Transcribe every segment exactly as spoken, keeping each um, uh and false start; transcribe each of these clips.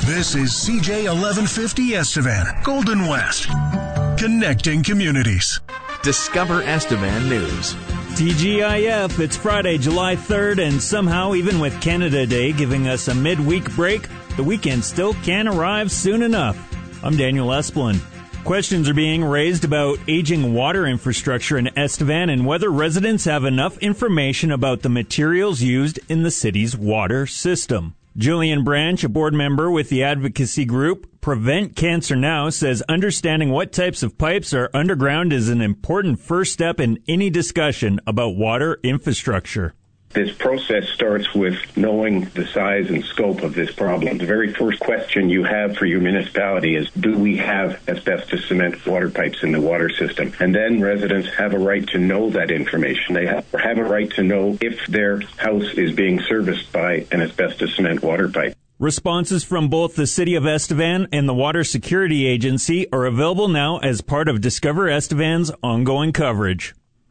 This is C J eleven fifty Estevan, Golden West. Connecting communities. Discover Estevan News. T G I F, it's Friday, July third, and somehow, even with Canada Day giving us a midweek break, the weekend still can't arrive soon enough. I'm Daniel Esplin. Questions are being raised about aging water infrastructure in Estevan and whether residents have enough information about the materials used in the city's water system. Julian Branch, a board member with the advocacy group Prevent Cancer Now, says understanding what types of pipes are underground is an important first step in any discussion about water infrastructure. This process starts with knowing the size and scope of this problem. The very first question you have for your municipality is, do we have asbestos cement water pipes in the water system? And then residents have a right to know that information. They have, have a right to know if their house is being serviced by an asbestos cement water pipe. Responses from both the City of Estevan and the Water Security Agency are available now as part of Discover Estevan's ongoing coverage.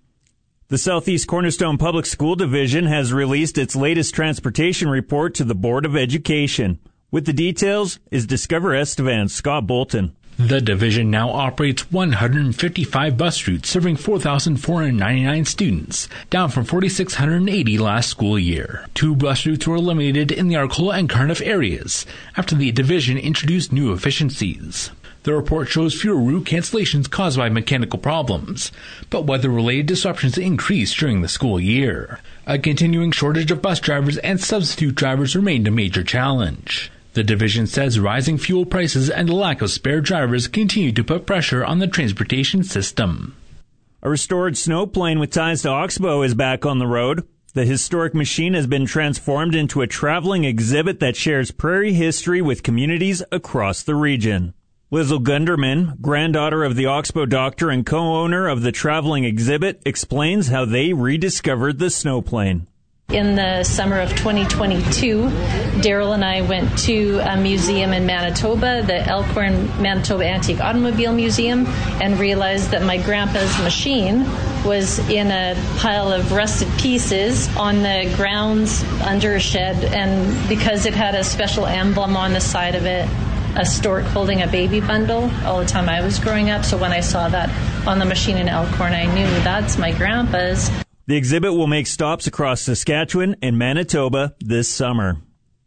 The Southeast Cornerstone Public School Division has released its latest transportation report to the Board of Education. With the details is Discover Estevan's Scott Bolton. The division now operates one hundred fifty-five bus routes serving four thousand four hundred ninety-nine students, down from four thousand six hundred eighty last school year. Two bus routes were eliminated in the Arcola and Cardiff areas after the division introduced new efficiencies. The report shows fewer route cancellations caused by mechanical problems, but weather-related disruptions increased during the school year. A continuing shortage of bus drivers and substitute drivers remained a major challenge. The division says rising fuel prices and the lack of spare drivers continue to put pressure on the transportation system. A restored snowplane with ties to Oxbow is back on the road. The historic machine has been transformed into a traveling exhibit that shares prairie history with communities across the region. Lizzle Gunderman, granddaughter of the Oxbow doctor and co-owner of the traveling exhibit, explains how they rediscovered the snowplane. In the summer of twenty twenty-two, Daryl and I went to a museum in Manitoba, the Elkhorn Manitoba Antique Automobile Museum, and realized that my grandpa's machine was in a pile of rusted pieces on the grounds under a shed, and because it had a special emblem on the side of it, a stork holding a baby bundle all the time I was growing up. So when I saw that on the machine in Elkhorn, I knew that's my grandpa's. The exhibit will make stops across Saskatchewan and Manitoba this summer.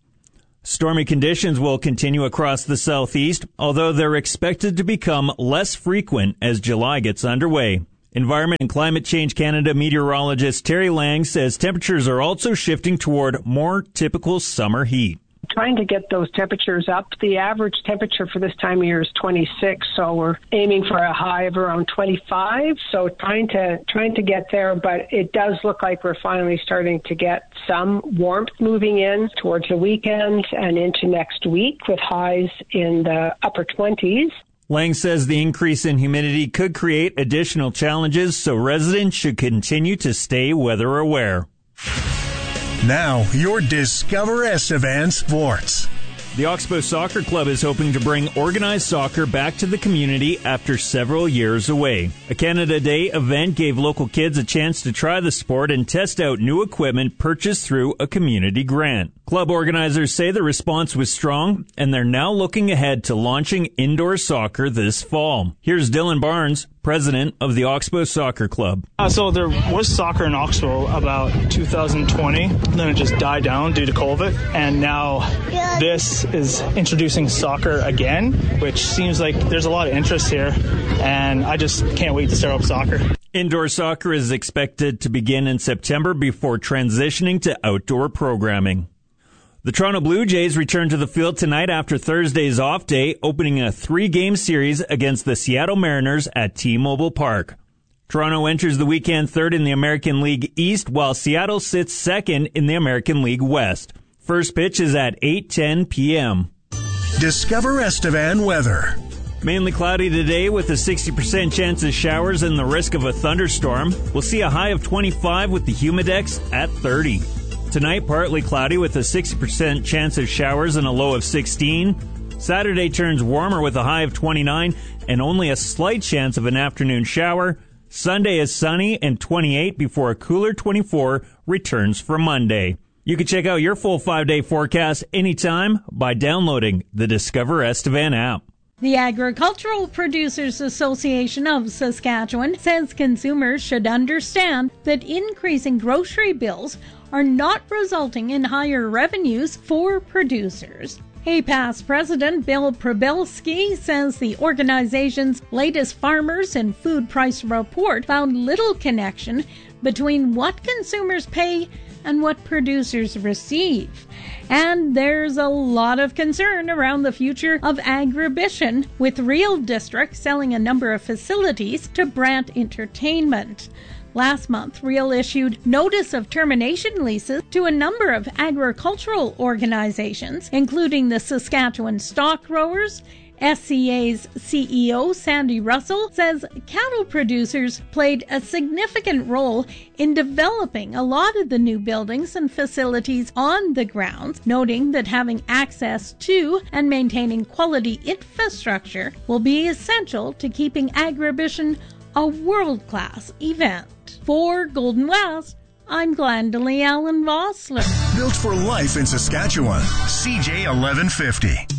Stormy conditions will continue across the southeast, although they're expected to become less frequent as July gets underway. Environment and Climate Change Canada meteorologist Terry Lang says temperatures are also shifting toward more typical summer heat. Trying to get those temperatures up. The average temperature for this time of year is twenty-six, so we're aiming for a high of around twenty-five. So trying to trying to get there, but it does look like we're finally starting to get some warmth moving in towards the weekend and into next week with highs in the upper twenties. Lang says the increase in humidity could create additional challenges, so residents should continue to stay weather aware. Now, your Discover Estevan Sports. The Oxbow Soccer Club is hoping to bring organized soccer back to the community after several years away. A Canada Day event gave local kids a chance to try the sport and test out new equipment purchased through a community grant. Club organizers say the response was strong, and they're now looking ahead to launching indoor soccer this fall. Here's Dylan Barnes, president of the Oxbow Soccer Club. Uh, so there was soccer in Oxbow about two thousand twenty, then it just died down due to COVID, and now this is introducing soccer again, which seems like there's a lot of interest here, and I just can't wait to start up soccer. Indoor soccer is expected to begin in September before transitioning to outdoor programming. The Toronto Blue Jays return to the field tonight after Thursday's off day, opening a three-game series against the Seattle Mariners at T-Mobile Park. Toronto enters the weekend third in the American League East, while Seattle sits second in the American League West. First pitch is at eight ten p.m. Discover Estevan weather. Mainly cloudy today with a sixty percent chance of showers and the risk of a thunderstorm. We'll see a high of twenty-five with the humidex at thirty. Tonight, partly cloudy with a sixty percent chance of showers and a low of sixteen. Saturday turns warmer with a high of twenty-nine and only a slight chance of an afternoon shower. Sunday is sunny and twenty-eight before a cooler twenty-four returns for Monday. You can check out your full five-day forecast anytime by downloading the Discover Estevan app. The Agricultural Producers Association of Saskatchewan says consumers should understand that increasing grocery bills are not resulting in higher revenues for producers. A past president, Bill Probelski, says the organization's latest farmers and food price report found little connection between what consumers pay and what producers receive. And there's a lot of concern around the future of Agribition, with Real District selling a number of facilities to Brant Entertainment. Last month, Real issued notice of termination leases to a number of agricultural organizations, including the Saskatchewan Stock Growers. S C A's C E O, Sandy Russell, says cattle producers played a significant role in developing a lot of the new buildings and facilities on the grounds, noting that having access to and maintaining quality infrastructure will be essential to keeping Agribition a world-class event. For Golden West, I'm Glendalee Allen Vossler. Built for life in Saskatchewan. C J eleven fifty.